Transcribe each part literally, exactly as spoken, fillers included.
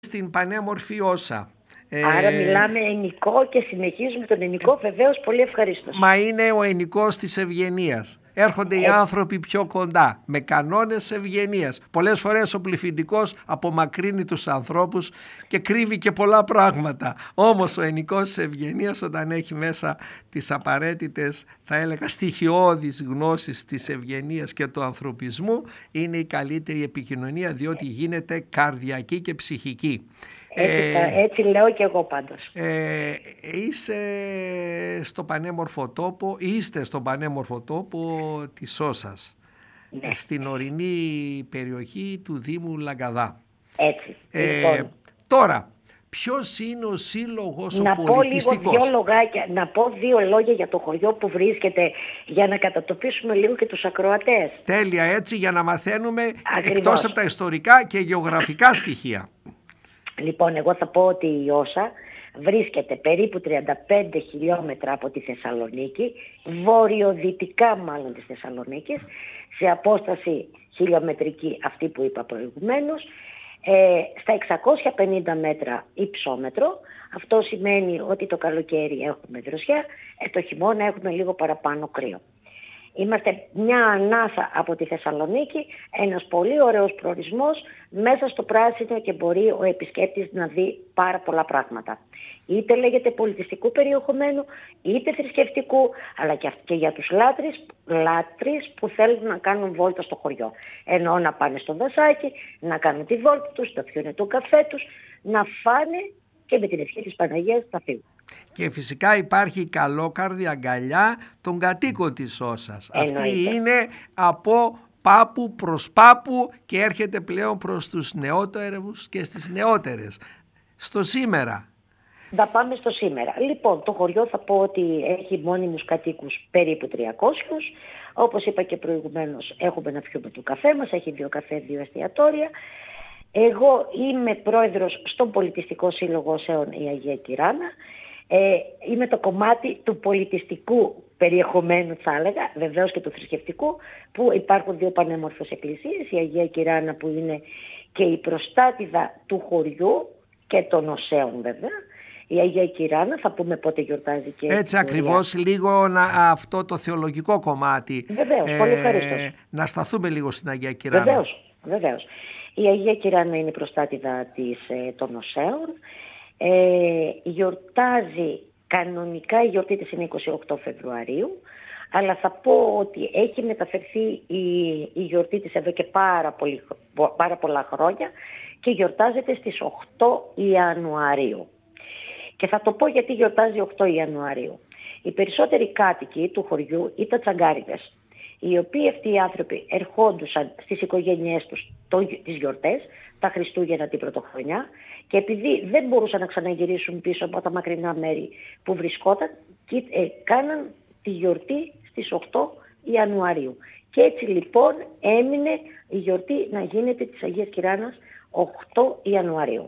στην πανέμορφη Όσα. Άρα ε... μιλάμε ενικό και συνεχίζουμε τον ενικό, ε... βεβαίως, πολύ ευχαρίστως. Μα είναι ο ενικός της ευγενίας. Έρχονται οι άνθρωποι πιο κοντά, με κανόνες ευγενίας. Πολλές φορές ο πληθυντικός απομακρύνει τους ανθρώπους και κρύβει και πολλά πράγματα. Όμως ο ενικός της ευγενίας, όταν έχει μέσα τις απαραίτητες, θα έλεγα, στοιχειώδεις γνώσεις της ευγενίας και του ανθρωπισμού, είναι η καλύτερη επικοινωνία, διότι γίνεται καρδιακή και ψυχική. Έτσι, ε, έτσι λέω και εγώ πάντως. Ε, είσαι στο πανέμορφο τόπο, είστε στον πανέμορφο τόπο της Όσας, ναι, στην ορεινή περιοχή του Δήμου Λαγκαδά. Έτσι. Ε, λοιπόν. Τώρα, ποιος είναι ο σύλλογος ο να πολιτιστικός? Πω λίγο δύο λογάκια, να πω δύο λόγια για το χωριό που βρίσκεται, για να κατατοπίσουμε λίγο και τους ακροατές. Τέλεια, έτσι, για να μαθαίνουμε. Ακριβώς. Εκτός από τα ιστορικά και γεωγραφικά στοιχεία. Λοιπόν, εγώ θα πω ότι η Όσα βρίσκεται περίπου τριάντα πέντε χιλιόμετρα από τη Θεσσαλονίκη, βορειοδυτικά μάλλον της Θεσσαλονίκης, σε απόσταση χιλιομετρική αυτή που είπα προηγουμένως, ε, στα εξακόσια πενήντα μέτρα υψόμετρο. Αυτό σημαίνει ότι το καλοκαίρι έχουμε δροσιά, ε, το χειμώνα έχουμε λίγο παραπάνω κρύο. Είμαστε μια ανάσα από τη Θεσσαλονίκη, ένας πολύ ωραίος προορισμός μέσα στο πράσινο και μπορεί ο επισκέπτης να δει πάρα πολλά πράγματα. Είτε λέγεται πολιτιστικού περιεχομένου, είτε θρησκευτικού, αλλά και για τους λάτρεις, λάτρεις που θέλουν να κάνουν βόλτα στο χωριό. Εννοώ να πάνε στο δασάκι, να κάνουν τη βόλτα τους, να πιούνε τον καφέ τους, να φάνε και με την ευχή της Παναγίας θα φύγουν. Και φυσικά υπάρχει καλόκαρδη αγκαλιά των κατοίκων της Όσας. Εννοείται. Αυτή είναι από πάπου προς πάπου και έρχεται πλέον προς τους νεότερους και στις νεότερες. Στο σήμερα. Θα πάμε στο σήμερα. Λοιπόν, το χωριό θα πω ότι έχει μόνιμους κατοίκους περίπου τριακόσιους. Όπως είπα και προηγουμένως, έχουμε να πιούμε το καφέ μας, έχει δύο καφέ, δύο εστιατόρια. Εγώ είμαι πρόεδρος στον Πολιτιστικό Σύλλογο Όσεων η Αγία Κυράνα. Ε, είμαι το κομμάτι του πολιτιστικού περιεχομένου, θα έλεγα, βεβαίως και του θρησκευτικού, που υπάρχουν δύο πανέμορφες εκκλησίες, η Αγία Κυράνα που είναι και η προστάτηδα του χωριού και των Όσεων βέβαια. Η Αγία Κυράνα, θα πούμε πότε γιορτάζει και... Έτσι ακριβώς, λίγο να, αυτό το θεολογικό κομμάτι. Βεβαίως, ε, πολύ ευχαριστώς. Να σταθούμε λίγο στην Αγία Κυράνα. Βεβαίως, βεβαίως. Η Αγία Κυράνα είναι η προστάτηδα της, ε, των Όσεων. Ε, γιορτάζει, κανονικά η γιορτή της είναι είκοσι οκτώ Φεβρουαρίου, αλλά θα πω ότι έχει μεταφερθεί η, η γιορτή της εδώ και πάρα, πολύ, πάρα πολλά χρόνια και γιορτάζεται στις οκτώ Ιανουαρίου. Και θα το πω γιατί γιορτάζει οκτώ Ιανουαρίου. Οι περισσότεροι κάτοικοι του χωριού ήταν τσαγκάριδες, οι οποίοι αυτοί οι άνθρωποι ερχόντουσαν στις οικογένειές τους τις γιορτές, τα Χριστούγεννα, την Πρωτοχρονιά, και επειδή δεν μπορούσαν να ξαναγυρίσουν πίσω από τα μακρινά μέρη που βρισκόταν, ε, κάναν τη γιορτή στις οκτώ Ιανουαρίου. Και έτσι λοιπόν έμεινε η γιορτή να γίνεται της Αγίας Κυράνας οκτώ Ιανουαρίου.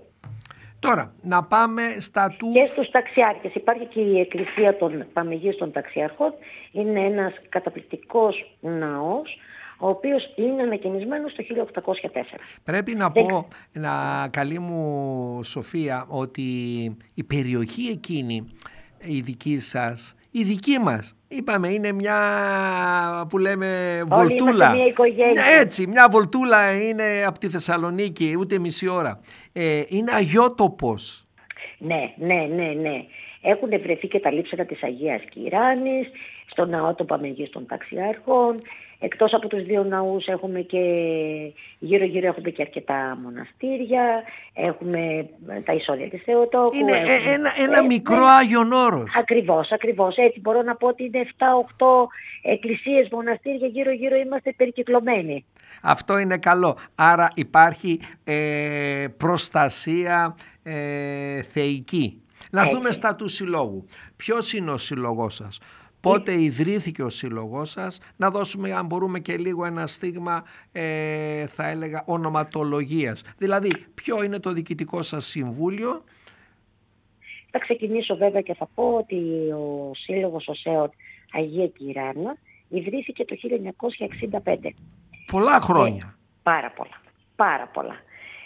Τώρα, να πάμε στα του... Και στους ταξιάρχες. Υπάρχει και η Εκκλησία των Παμεγείας των Ταξιάρχων. Είναι ένας καταπληκτικός ναός, ο οποίος είναι ανακαινισμένος το χίλια οκτακόσια τέσσερα. Πρέπει να Δεν... πω, να, καλή μου Σοφία, ότι η περιοχή εκείνη, η δική σας, η δική μας, είπαμε, είναι μια που λέμε βολτούλα. Όλοι μια οικογένεια. Έτσι, μια βολτούλα είναι από τη Θεσσαλονίκη, ούτε μισή ώρα. Ε, είναι αγιότοπος. Ναι, ναι, ναι, ναι. Έχουν βρεθεί και τα λείψανα της Αγίας Κυράνης, στο ναό των Παμεγείας των Ταξιάρχων. Εκτός από τους δύο ναούς έχουμε και γύρω-γύρω έχουμε και αρκετά μοναστήρια, έχουμε τα εισόδια της Θεοτόκου. Είναι έχουμε... ένα, ένα ε, μικρό ναι. Άγιον Όρος. Ακριβώς, ακριβώς. Έτσι μπορώ να πω ότι είναι επτά οκτώ εκκλησίες, μοναστήρια, γύρω-γύρω είμαστε περικυκλωμένοι. Αυτό είναι καλό. Άρα υπάρχει ε, προστασία ε, θεϊκή. Να Έτσι. Δούμε στα του συλλόγου. Ποιος είναι ο σύλλογός σας? Πότε ιδρύθηκε ο σύλλογός σας? Να δώσουμε, αν μπορούμε, και λίγο ένα στίγμα, ε, θα έλεγα, ονοματολογίας. Δηλαδή, ποιο είναι το διοικητικό σας συμβούλιο? Θα ξεκινήσω βέβαια και θα πω ότι ο Σύλλογος Όσεων Αγία Κυράνα ιδρύθηκε το χίλια εννιακόσια εξήντα πέντε. Πολλά χρόνια. Ε, πάρα πολλά. Πάρα πολλά.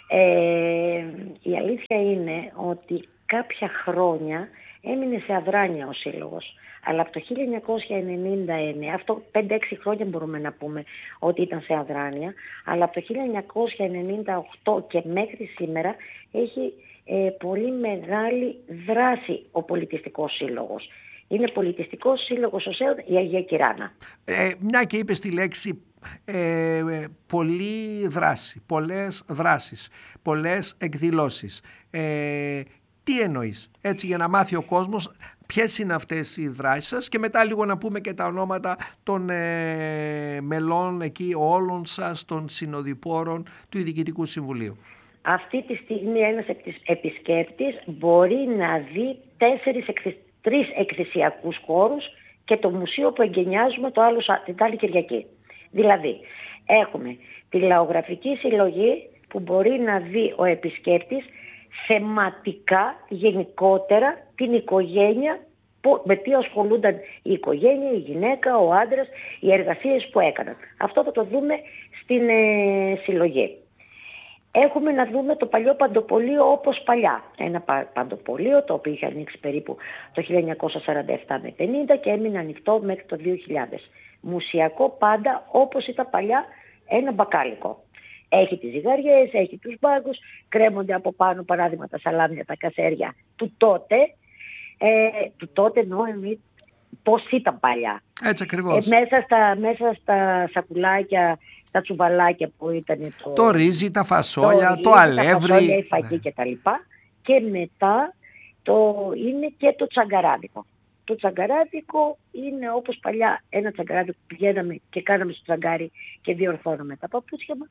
Ε, η αλήθεια είναι ότι κάποια χρόνια έμεινε σε αδράνεια ο Σύλλογος. Αλλά από το χίλια εννιακόσια ενενήντα εννέα, αυτό πέντε έξι χρόνια μπορούμε να πούμε ότι ήταν σε αδράνεια, αλλά από το χίλια εννιακόσια ενενήντα οκτώ και μέχρι σήμερα έχει ε, πολύ μεγάλη δράση ο πολιτιστικός σύλλογος. Είναι πολιτιστικός σύλλογος ο ΣΕΟΔ η Αγία Κυράνα. Ε, μια και είπες τη λέξη ε, πολλή δράση, πολλές δράσεις, πολλές εκδηλώσεις. Ε, τι εννοείς, έτσι για να μάθει ο κόσμος ποιες είναι αυτές οι δράσεις σας και μετά λίγο να πούμε και τα ονόματα των ε, μελών εκεί όλων σας, των συνοδοιπόρων του Διοικητικού Συμβουλίου. Αυτή τη στιγμή ένας επισκέπτης μπορεί να δει τέσσερις, τρεις εκθεσιακούς χώρους και το μουσείο που εγκαινιάζουμε το άλλο, την άλλη Κυριακή. Δηλαδή, έχουμε τη λαογραφική συλλογή που μπορεί να δει ο επισκέπτης θεματικά, γενικότερα, την οικογένεια, με τι ασχολούνταν η οικογένεια, η γυναίκα, ο άντρας, οι εργασίες που έκαναν. Αυτό θα το δούμε στην ε, συλλογή. Έχουμε να δούμε το παλιό παντοπολείο όπως παλιά. Ένα παντοπολείο το οποίο είχε ανοίξει περίπου το χίλια εννιακόσια σαράντα επτά με πενήντα και έμεινε ανοιχτό μέχρι το δύο χιλιάδες. Μουσιακό πάντα όπως ήταν παλιά, ένα μπακάλικο. Έχει τις ζυγαριές, έχει τους μπάγκους, κρέμονται από πάνω παράδειγμα τα σαλάμια, τα κασέρια του τότε. Ε, του τότε εννοώ εμείς πώς ήταν παλιά. Έτσι ακριβώς. Ε, μέσα, στα, μέσα στα σακουλάκια, στα τσουβαλάκια που ήταν το, το ρύζι, τα φασόλια, το, το, το αλεύρι. Τα φασόλια, η φακή ναι. κτλ. Και μετά το, είναι και το τσαγκαράδικο. Το τσαγκαράδικο είναι όπως παλιά ένα τσαγκαράδικο που πηγαίναμε και κάναμε στο τσαγκάρι και διορθώναμε τα παπούτσια μας.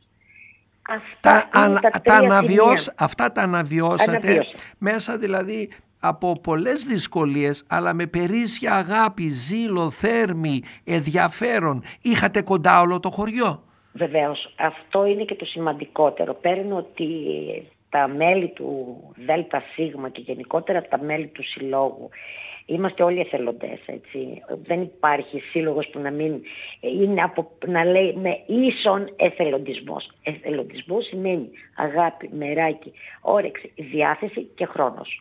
Αυτά, τα, είναι τα, τα τα αναβιώσ, αυτά τα αναβιώσατε Αναβίωσα. μέσα δηλαδή από πολλές δυσκολίες αλλά με περίσσια αγάπη, ζήλο, θέρμη, ενδιαφέρον. Είχατε κοντά όλο το χωριό. Βεβαίως. Αυτό είναι και το σημαντικότερο. Πέραν ότι τα μέλη του ΔΣ και γενικότερα τα μέλη του Συλλόγου είμαστε όλοι εθελοντές, έτσι. Δεν υπάρχει σύλλογος που να μην είναι από, να λέει με ίσον εθελοντισμός. Εθελοντισμός σημαίνει αγάπη, μεράκι, όρεξη, διάθεση και χρόνος.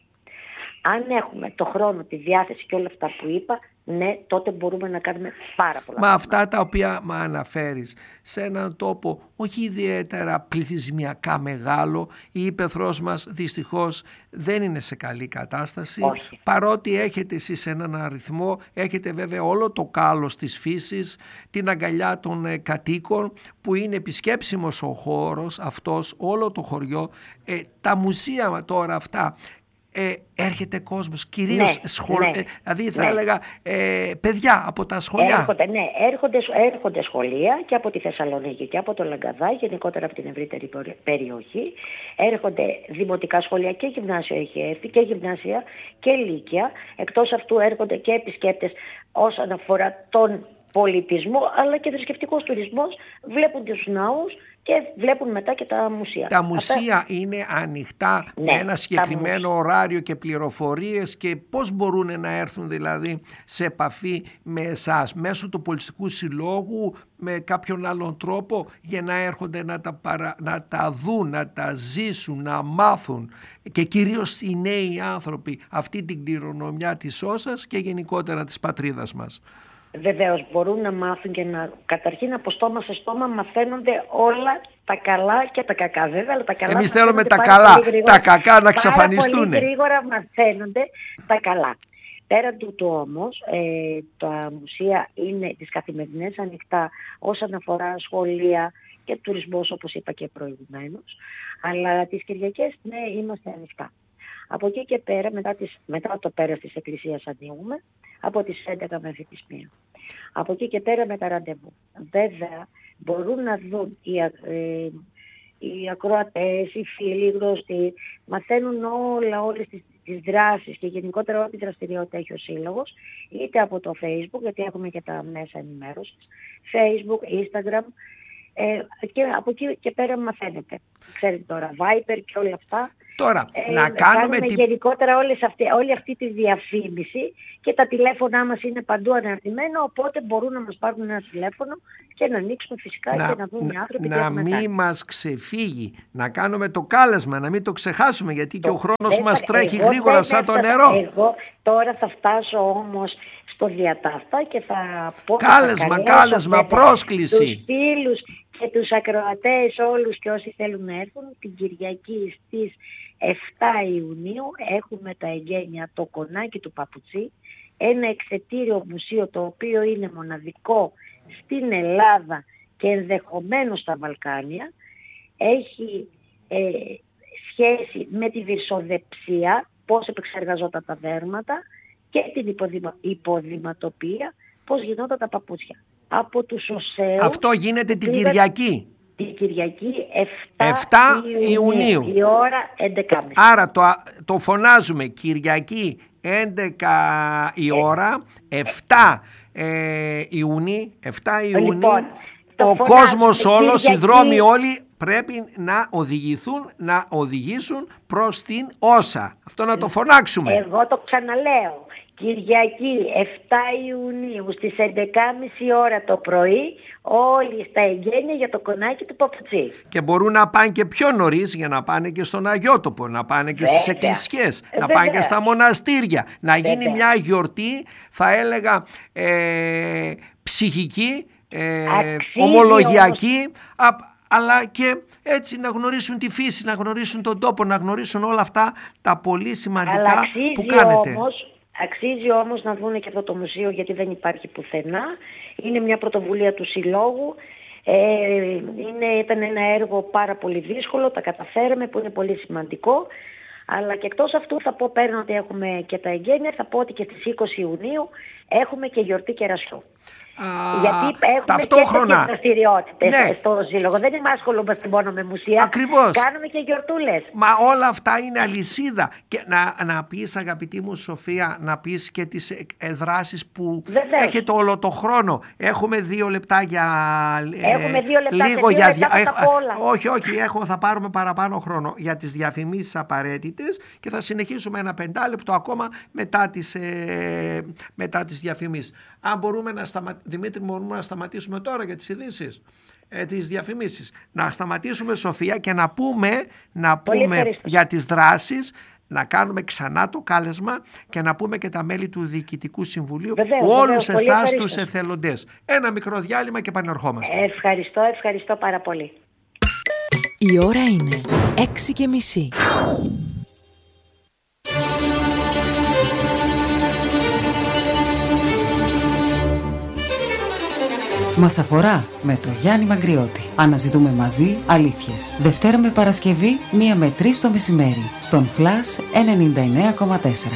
Αν έχουμε το χρόνο, τη διάθεση και όλα αυτά που είπα, ναι, τότε μπορούμε να κάνουμε πάρα πολλά. Μα αυτά τα οποία με αναφέρεις σε έναν τόπο όχι ιδιαίτερα πληθυσμιακά μεγάλο, η ύπαιθρός μας δυστυχώς δεν είναι σε καλή κατάσταση. Όχι. Παρότι έχετε εσείς έναν αριθμό, έχετε βέβαια όλο το κάλος της φύσης, την αγκαλιά των ε, κατοίκων που είναι επισκέψιμος ο χώρος αυτός, όλο το χωριό, ε, τα μουσεία τώρα αυτά. Ε, έρχεται κόσμος, κυρίως ναι, σχολ... ναι, ε, δηλαδή θα ναι. έλεγα ε, παιδιά από τα σχολεία. Έρχονται, ναι, έρχονται, έρχονται σχολεία και από τη Θεσσαλονίκη και από το Λαγκαδά, γενικότερα από την ευρύτερη περιοχή. Έρχονται δημοτικά σχολεία και γυμνάσιο έχει έρθει και γυμνάσια και λύκεια. Εκτός αυτού έρχονται και επισκέπτες όσον αφορά τον πολιτισμό αλλά και θρησκευτικός τουρισμός. Βλέπουν τους ναούς και βλέπουν μετά και τα μουσεία. Τα μουσεία Αυτά... είναι ανοιχτά ναι, με ένα συγκεκριμένο ωράριο και πληροφορίες και πώς μπορούν να έρθουν δηλαδή σε επαφή με εσάς μέσω του Πολιτιστικού Συλλόγου με κάποιον άλλον τρόπο για να έρχονται να τα, παρα... να τα δουν, να τα ζήσουν, να μάθουν και κυρίως οι νέοι άνθρωποι αυτή την κληρονομιά της Όσας και γενικότερα της πατρίδας μας. Βεβαίως μπορούν να μάθουν και να καταρχήν από στόμα σε στόμα μαθαίνονται όλα τα καλά και τα κακά. Βέβαια, αλλά τα καλά Εμείς θέλουμε τα καλά, τα κακά να εξαφανιστούν. Πάρα πολύ γρήγορα μαθαίνονται τα καλά. Πέραν τούτου όμως, ε, τα μουσεία είναι τις καθημερινές ανοιχτά όσον αφορά σχολεία και τουρισμός όπως είπα και προηγουμένως. Αλλά τις Κυριακές ναι είμαστε ανοιχτά. Από εκεί και πέρα, μετά, τις, μετά το πέρας της εκκλησίας ανοίγουμε, από τις έντεκα μέχρι τις μία. Από εκεί και πέρα με τα ραντεβού. Βέβαια, μπορούν να δουν οι, ε, οι ακροατές, οι φίλοι, οι γνωστοί, μαθαίνουν όλα, όλες τις, τις δράσεις και γενικότερα ό,τι δραστηριότητα έχει ο Σύλλογος, είτε από το Facebook, γιατί έχουμε και τα μέσα ενημέρωσης, Facebook, Instagram, ε, και από εκεί και πέρα μαθαίνετε. Ξέρετε τώρα, Viber και όλα αυτά. Τώρα, ε, να κάνουμε, κάνουμε τη... γενικότερα όλες αυτή, όλη αυτή τη διαφήμιση και τα τηλέφωνά μας είναι παντού αναρτημένα, οπότε μπορούν να μας πάρουν ένα τηλέφωνο και να ανοίξουμε φυσικά να, και να δουν οι άνθρωποι να, τι να έχουμε μην κάνει. μας ξεφύγει, να κάνουμε το κάλεσμα, να μην το ξεχάσουμε, γιατί το, και ο χρόνος μας θα, τρέχει γρήγορα σαν το νερό. Εγώ τώρα θα φτάσω όμως στο διατάφτα και θα πω... Κάλεσμα, θα κάλεσμα, πρόσκληση. Τους φίλους και τους ακροατές όλους και όσοι θέλουν να έρθουν την Κυριακή στις εφτά Ιουνίου έχουμε τα εγγένεια το Κονάκι του Παπουτσί, ένα εξαιτήριο μουσείο το οποίο είναι μοναδικό στην Ελλάδα και ενδεχομένως στα Βαλκάνια. Έχει ε, σχέση με τη βυρσοδεψία, πώς επεξεργαζόταν τα δέρματα, και την υποδημα, υποδηματοποιία, πώς γινόταν τα παπούτσια. Από τους Οσσέους... Αυτό γίνεται την Κυριακή. Την Κυριακή εφτά, εφτά Ιουνίου, Ιουνίου. η ώρα έντεκα και μισή. Άρα το, το φωνάζουμε Κυριακή έντεκα η ώρα, εφτά ε, Ιουνίου, εφτά Ιουνίου. Λοιπόν, ο κόσμος όλος, Κυριακή... οι δρόμοι όλοι πρέπει να οδηγηθούν, να οδηγήσουν προς την Όσα. Αυτό να το φωνάξουμε. Εγώ το ξαναλέω. Κυριακή εφτά Ιουνίου στις έντεκα και μισή ώρα το πρωί, όλοι στα εγγένεια για το Κονάκι του Παπουτσί. Και μπορούν να πάνε και πιο νωρίς για να πάνε και στον Αγιότοπο, να πάνε και Βέβαια. στις εκκλησιές, να Βέβαια. πάνε και στα μοναστήρια. Να γίνει Βέβαια. μια γιορτή, θα έλεγα, ε, ψυχική, ε, ομολογιακή, α, αλλά και έτσι να γνωρίσουν τη φύση, να γνωρίσουν τον τόπο, να γνωρίσουν όλα αυτά τα πολύ σημαντικά που κάνετε. Όμως, αξίζει όμως να δουν και αυτό το μουσείο, γιατί δεν υπάρχει πουθενά. Είναι μια πρωτοβουλία του Συλλόγου. Ε, είναι, ήταν ένα έργο πάρα πολύ δύσκολο, τα καταφέραμε, που είναι πολύ σημαντικό. Αλλά και εκτός αυτού θα πω, πέραν ότι έχουμε και τα εγγένεια, θα πω ότι και στις είκοσι Ιουνίου έχουμε και γιορτή κερασιού. Α, γιατί έχουμε ταυτόχρονα. και δραστηριότητες Ναι. στο Σύλλογο. Δεν είμαστε ασχολούμαστε μόνο με μουσεία. Ακριβώς. Κάνουμε και γιορτούλες. Μα όλα αυτά είναι αλυσίδα. Και να, να πεις, αγαπητή μου Σοφία, να πεις και τις ε, δράσεις που Βεβαίως. έχετε όλο το χρόνο. Έχουμε δύο λεπτά για ε, Έχουμε δύο λεπτά λίγο και δύο για λεπτά θα τα πω όλα. Όχι, όχι, έχω, θα πάρουμε παραπάνω χρόνο για τις διαφημίσεις απαραίτητες και θα συνεχίσουμε ένα πεντάλεπτο ακόμα μετά τις, ε, μετά τις διαφημίσεις. Αν μπορούμε να σταματήσουμε, Δημήτρη, μπορούμε να σταματήσουμε τώρα για τις ειδήσεις, ε, τις διαφημίσεις. Να σταματήσουμε, Σοφία, και να πούμε, να πούμε για τις δράσεις, να κάνουμε ξανά το κάλεσμα και να πούμε και τα μέλη του Διοικητικού Συμβουλίου, βεβαίως, όλους βεβαίως, εσάς τους εθελοντές. Ένα μικρό διάλειμμα και επανερχόμαστε. Ευχαριστώ, ευχαριστώ πάρα πολύ. Η ώρα είναι έξι και μισή. Μας αφορά με το Γιάννη Μαγκριώτη. Αναζητούμε μαζί αλήθειες. Δευτέρα με Παρασκευή, μία με τρεις το μεσημέρι. Στον Flash ενενήντα εννέα κόμμα τέσσερα.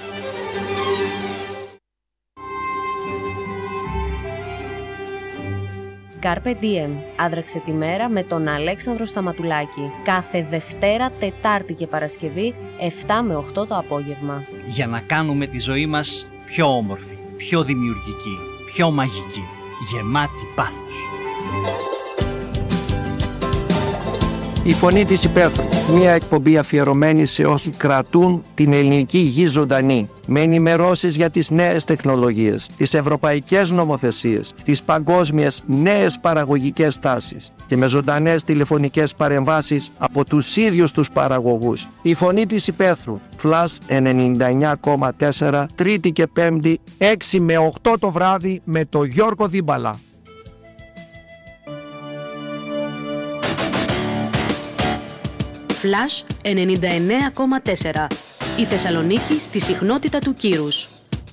Carpe Diem. Άδραξε τη μέρα με τον Αλέξανδρο Σταματουλάκη. Κάθε Δευτέρα, Τετάρτη και Παρασκευή, εφτά με οκτώ το απόγευμα. Για να κάνουμε τη ζωή μας πιο όμορφη, πιο δημιουργική, πιο μαγική. Γεμάτη πάθος. Η Φωνή της Υπαίθρου. Μια εκπομπή αφιερωμένη σε όσους κρατούν την ελληνική γη ζωντανή. Με ενημερώσεις για τις νέες τεχνολογίες, τις ευρωπαϊκές νομοθεσίες, τις παγκόσμιες νέες παραγωγικές τάσεις και με ζωντανές τηλεφωνικές παρεμβάσεις από τους ίδιους τους παραγωγούς. Η Φωνή της Υπαίθρου. Flash ενενήντα εννέα κόμμα τέσσερα, Τρίτη και Πέμπτη, έξι με οκτώ το βράδυ με το Γιώργο Δίμπαλα. Flash ενενήντα εννέα κόμμα τέσσερα. Η Θεσσαλονίκη στη συχνότητα του κύρους.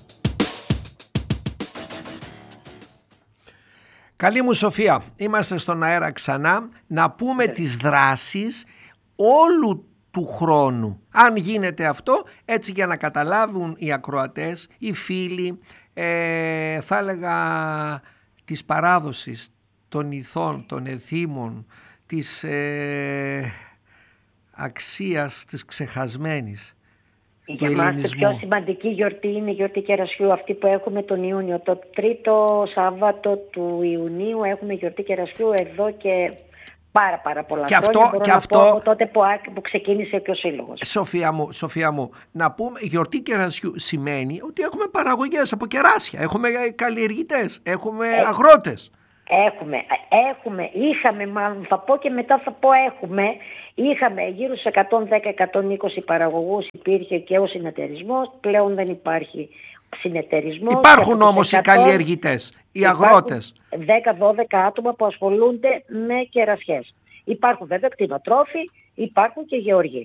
Καλή μου Σοφία, είμαστε στον αέρα ξανά να πούμε τις δράσεις όλου του χρόνου. Αν γίνεται αυτό, έτσι για να καταλάβουν οι ακροατές, οι φίλοι, ε, θα έλεγα της παράδοσης, των ηθών, των εθήμων, της ε, αξίας της ξεχασμένης. Για μας η πιο σημαντική γιορτή είναι η γιορτή κερασιού, αυτή που έχουμε τον Ιούνιο. Το τρίτο Σάββατο του Ιουνίου έχουμε γιορτή κερασιού εδώ και Πάρα πάρα πολλά και χρόνια, αυτό, μπορώ και να αυτό, πω από τότε που, που ξεκίνησε και ο Σύλλογος. Σοφία μου, Σοφία μου, να πούμε γιορτή κερασιού σημαίνει ότι έχουμε παραγωγές από κεράσια, έχουμε καλλιεργητές, έχουμε ε, αγρότες. Έχουμε, έχουμε, είχαμε μάλλον, θα πω και μετά θα πω έχουμε, είχαμε γύρω στους εκατόν δέκα με εκατόν είκοσι παραγωγούς, υπήρχε και ο συνεταιρισμός, πλέον δεν υπάρχει συνεταιρισμός. Υπάρχουν όμως οι καλλιεργητές, οι αγρότες. δέκα με δώδεκα άτομα που ασχολούνται με κερασιές. Υπάρχουν βέβαια κτηνοτρόφοι, υπάρχουν και γεωργοί.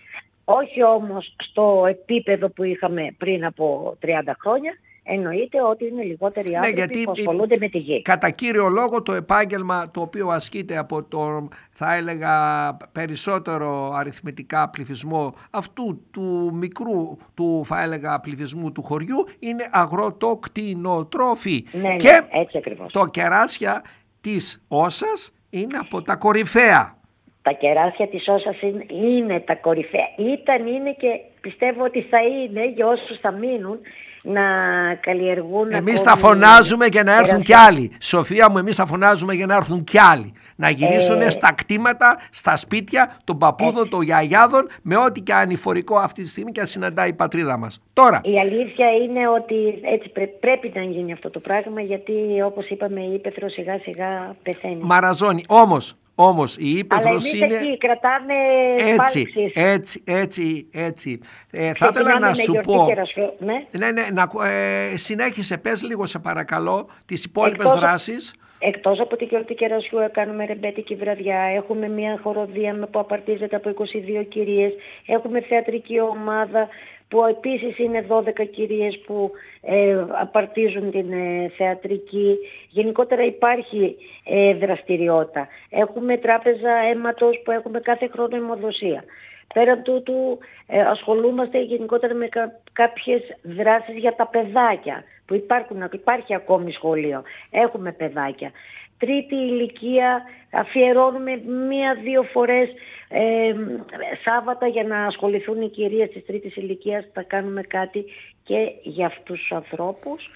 Όχι όμως στο επίπεδο που είχαμε πριν από τριάντα χρόνια. Εννοείται ότι είναι λιγότεροι άνθρωποι, ναι, γιατί που ασχολούνται με τη γη. Κατά κύριο λόγο το επάγγελμα το οποίο ασκείται από το, θα έλεγα, περισσότερο αριθμητικά πληθυσμό αυτού του μικρού, του θα έλεγα πληθυσμού του χωριού, είναι αγροτοκτηνοτρόφοι. Ναι, και ναι, έτσι ακριβώς. Το κεράσια της Όσας είναι από τα κορυφαία. Τα κεράσια της Όσας είναι, είναι τα κορυφαία. Ήταν, είναι και πιστεύω ότι θα είναι για όσους θα μείνουν να καλλιεργούν. Εμείς θα φωνάζουμε για να έρθουν κι άλλοι. Σοφία μου, εμείς θα φωνάζουμε για να έρθουν κι άλλοι. Να γυρίσουν ε... στα κτήματα, στα σπίτια των παππούδων, ε... των γιαγιάδων, με ό,τι και ανηφορικό αυτή τη στιγμή και αν συναντάει η πατρίδα μας. Τώρα. Η αλήθεια είναι ότι έτσι πρέ... πρέπει να γίνει αυτό το πράγμα, γιατί όπως είπαμε η ύπαιθρος σιγά σιγά πεθαίνει. Μαραζώνει. Όμως, Όμως η ύπαιθρος είναι... Αλλά εκεί κρατάμε έτσι, πάλξεις. έτσι, έτσι, έτσι. Ε, θα ήθελα να σου πω... Ναι, ναι, ναι, να, ε, συνέχισε, πες λίγο σε παρακαλώ τις υπόλοιπες εκτός, δράσεις. Εκτός από την γιορτή κερασιού κάνουμε ρεμπέτικη βραδιά, έχουμε μια χοροδία που απαρτίζεται από είκοσι δύο κυρίες, έχουμε θεατρική ομάδα που επίσης είναι δώδεκα κυρίες που ε, απαρτίζουν την ε, θεατρική. Γενικότερα υπάρχει ε, δραστηριότητα. Έχουμε τράπεζα αίματος που έχουμε κάθε χρόνο αιμοδοσία. Πέραν τούτου ε, ασχολούμαστε γενικότερα με κα, κάποιες δράσεις για τα παιδάκια που υπάρχουν, υπάρχει ακόμη σχολείο. Έχουμε παιδάκια. Τρίτη ηλικία αφιερώνουμε μία-δύο φορές ε, Σάββατα για να ασχοληθούν οι κυρίες της τρίτης ηλικίας. Θα κάνουμε κάτι και για αυτούς τους ανθρώπους.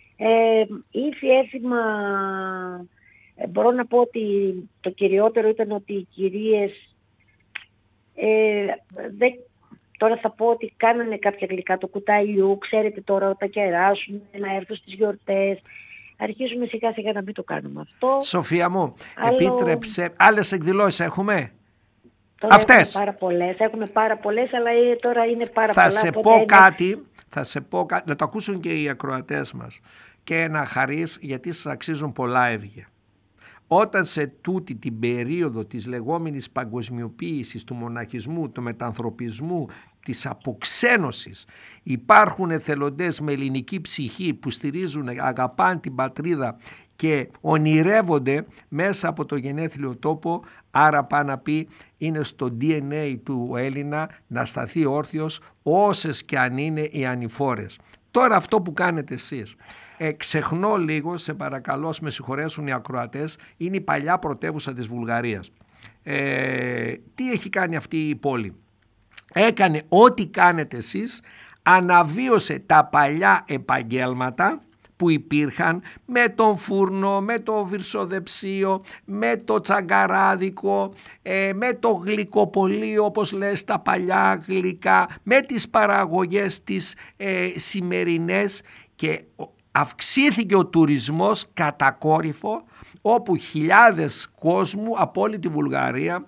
Ε, ήθη έθιμα, ε, μπορώ να πω ότι το κυριότερο ήταν ότι οι κυρίες ε, δεν, τώρα θα πω ότι κάνανε κάποια γλυκά το κουταλιού, ξέρετε τώρα όταν κεράσουν να έρθουν στις γιορτές. Αρχίζουμε σιγά σιγά να μην το κάνουμε αυτό. Σοφία μου, Άλλο... επίτρεψε, άλλες εκδηλώσεις έχουμε? Τώρα Αυτές. Έχουμε πάρα πολλές, έχουμε πάρα πολλές, αλλά τώρα είναι πάρα θα πολλά. Σε πω είναι... κάτι, θα σε πω κάτι, να το ακούσουν και οι ακροατές μας και να χαρείς, γιατί σας αξίζουν πολλά έβγε. Όταν σε τούτη την περίοδο της λεγόμενης παγκοσμιοποίησης, του μοναχισμού, του μετανθρωπισμού, της αποξένωσης, υπάρχουν εθελοντές με ελληνική ψυχή που στηρίζουν, αγαπάν την πατρίδα και ονειρεύονται μέσα από το γενέθλιο τόπο, άρα πάει να πει είναι στο ντι εν έι του Έλληνα να σταθεί όρθιος όσες και αν είναι οι ανηφόρες. Τώρα αυτό που κάνετε εσείς, ε, ξεχνώ λίγο, σε παρακαλώ, με συγχωρέσουν οι ακροατές, είναι η παλιά πρωτεύουσα της Βουλγαρίας. Ε, τι έχει κάνει αυτή η πόλη? Έκανε ό,τι κάνετε εσείς, αναβίωσε τα παλιά επαγγέλματα που υπήρχαν, με τον φούρνο, με το βυρσοδεψίο, με το τσαγκαράδικο, ε, με το γλυκοπωλείο όπως λες, τα παλιά γλυκά, με τις παραγωγές τις ε, σημερινές, και αυξήθηκε ο τουρισμός κατακόρυφο, όπου χιλιάδες κόσμου από όλη τη Βουλγαρία,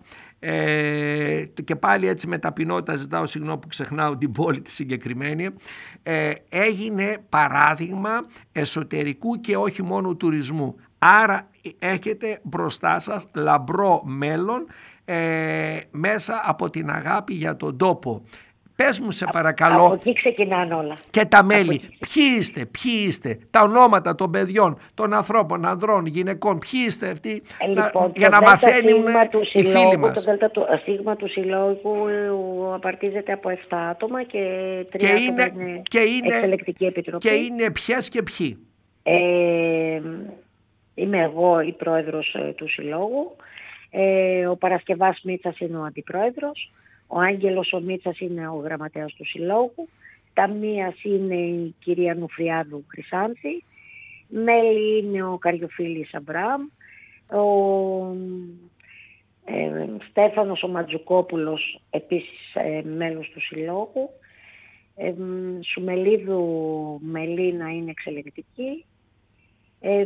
Ε, και πάλι έτσι με ταπεινότητα ζητάω συγγνώμη που ξεχνάω την πόλη τη συγκεκριμένη, ε, έγινε παράδειγμα εσωτερικού και όχι μόνο τουρισμού. Άρα έχετε μπροστά σας λαμπρό μέλλον ε, μέσα από την αγάπη για τον τόπο. Πες μου σε παρακαλώ. Από εκεί ξεκινάνε όλα. Και τα μέλη. Ποιοι είστε, ποιοι είστε, τα ονόματα των παιδιών, των ανθρώπων, ανδρών, γυναικών, ποιοι είστε αυτοί, ε, λοιπόν, να, για να μαθαίνουν οι φίλοι μας. Το δείγμα του συλλόγου απαρτίζεται από επτά άτομα και τρία και άτομα είναι, είναι και είναι, εκτελεκτική επιτροπή. Και είναι ποιες και ποιοι? Ε, είμαι εγώ η πρόεδρος ε, του συλλόγου, ε, ο Παρασκευάς Μίτσας είναι ο αντιπρόεδρος, ο Άγγελος ο Μίτσας είναι ο γραμματέας του συλλόγου, ταμείας είναι η κυρία Νουφριάδου Χρυσάνθη, μέλη είναι ο Καριοφίλης Αμπράμ, ο Ε, Στέφανος ο Ματζουκόπουλος, επίσης ε, μέλος του Συλλόγου. Ε, Σουμελίδου Μελίνα είναι εξελεκτική. Ε,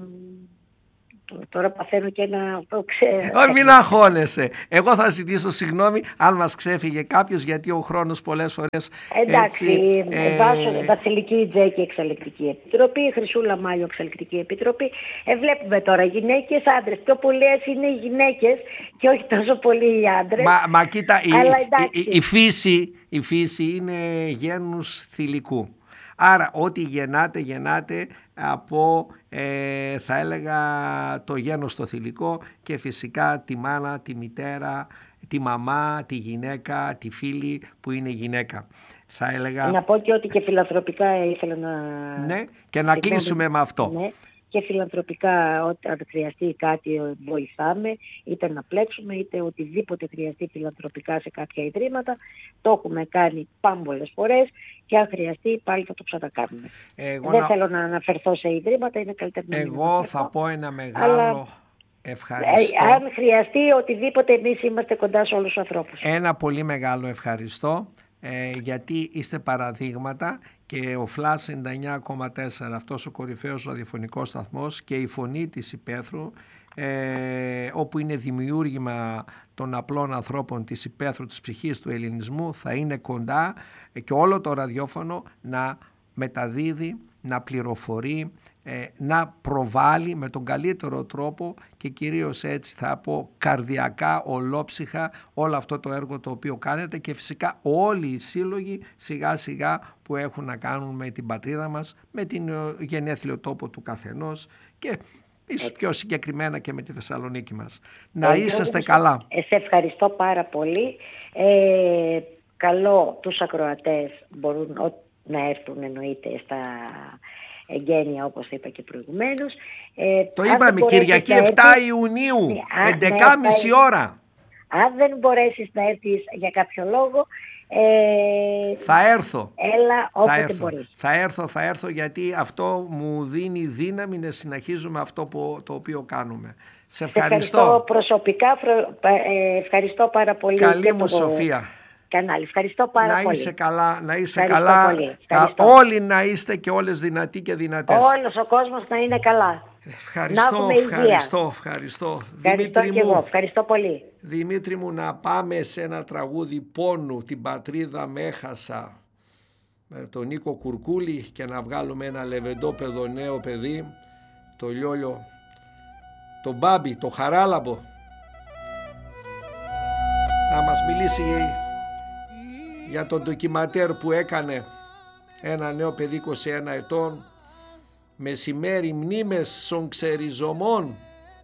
Τώρα παθαίνω και ένα... Όχι, μην αγχώνεσαι. Εγώ θα ζητήσω συγγνώμη αν μας ξέφυγε κάποιος, γιατί ο χρόνος πολλές φορές... Εντάξει, έτσι, ε... Βάσο, Βασιλική Τζέκη Εξελεκτική Επιτροπή, Χρυσούλα Μάλιο Εξελεκτική Επιτροπή. Ε, βλέπουμε τώρα γυναίκες, άντρες. Πιο πολλές είναι οι γυναίκες και όχι τόσο πολλοί οι άντρες. Μα, μα κοίτα, η, η, η, η, φύση, η φύση είναι γένους θηλυκού. Άρα ό,τι γεννάτε, γεννάτε από, ε, θα έλεγα, το γένος το θηλυκό, και φυσικά τη μάνα, τη μητέρα, τη μαμά, τη γυναίκα, τη φίλη που είναι γυναίκα. Θα έλεγα... Να πω και ότι και φιλανθρωπικά ήθελα να... Ναι, και να κλείσουμε με αυτό. Ναι. Και φιλανθρωπικά, όταν χρειαστεί κάτι βοηθάμε, είτε να πλέξουμε είτε οτιδήποτε χρειαστεί φιλανθρωπικά σε κάποια ιδρύματα. Το έχουμε κάνει πάμπολες φορές και αν χρειαστεί πάλι θα το ξανακάνουμε. Εγώ Δεν να... θέλω να αναφερθώ σε ιδρύματα, είναι καλύτερα να μην Εγώ θα πω ένα μεγάλο... Αλλά... ευχαριστώ. Αν χρειαστεί οτιδήποτε, εμείς είμαστε κοντά σε όλους τους ανθρώπους. Ένα πολύ μεγάλο ευχαριστώ. Ε, γιατί είστε παραδείγματα, και ο Φλας ενενήντα εννιά κόμμα τέσσερα, αυτός ο κορυφαίος ραδιοφωνικός σταθμός, και η φωνή της Υπέθρου, ε, όπου είναι δημιούργημα των απλών ανθρώπων της Υπέθρου, της ψυχής του ελληνισμού, θα είναι κοντά, ε, και όλο το ραδιόφωνο να μεταδίδει, να πληροφορεί, ε, να προβάλλει με τον καλύτερο τρόπο, και κυρίως έτσι θα πω καρδιακά, ολόψυχα, όλο αυτό το έργο το οποίο κάνετε, και φυσικά όλοι οι σύλλογοι σιγά σιγά που έχουν να κάνουν με την πατρίδα μας, με την γενέθλιο τόπο του καθενός, και ίσως πιο συγκεκριμένα και με τη Θεσσαλονίκη μας. Να είσαστε ε, καλά. Σε ευχαριστώ πάρα πολύ. Ε, καλό τους ακροατές μπορούν να έρθουν, εννοείται, στα εγγένεια, όπως είπα και προηγουμένως. Ε, το είπαμε, Κυριακή επτά Ιουνίου, έντεκα και μισή ώρα. Αν δεν μπορέσεις να έρθεις για κάποιο λόγο, ε, θα έρθω. Έλα όποτε θα έρθω. μπορείς. Θα έρθω, θα έρθω, γιατί αυτό μου δίνει δύναμη να συνεχίζουμε αυτό που, το οποίο κάνουμε. Σε ευχαριστώ. ευχαριστώ προσωπικά, ε, ευχαριστώ πάρα πολύ. Καλή μου Σοφία. Κανάλι. Ευχαριστώ πάρα να πολύ. Είσαι καλά, να είσαι Ευχαριστώ καλά. Πολύ. Όλοι να είστε και όλες δυνατοί και δυνατές. Όλος ο κόσμος να είναι καλά. Ευχαριστώ, να ευχαριστώ, ευχαριστώ. Ευχαριστώ Δημήτρη και μου, εγώ. Ευχαριστώ πολύ. Δημήτρη μου, να πάμε σε ένα τραγούδι πόνου, την πατρίδα με έχασα, με τον Νίκο Κουρκούλη, και να βγάλουμε ένα λεβεντόπεδο νέο παιδί, το Λιόλιο, το Μπάμπι, το Χαράλαμπο, να μας μιλήσει για τον ντοκιματέρ που έκανε ένα νέο παιδί είκοσι ένα ετών, μεσημέρι μνήμες των ξεριζωμών.